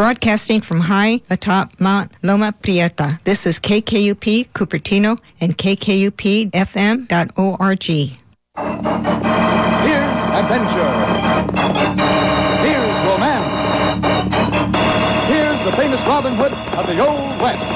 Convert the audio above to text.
broadcasting from high atop Mount Loma Prieta. This is KKUP Cupertino and KKUPFM.org. Here's adventure. Here's romance. Here's the famous Robin Hood of the Old West.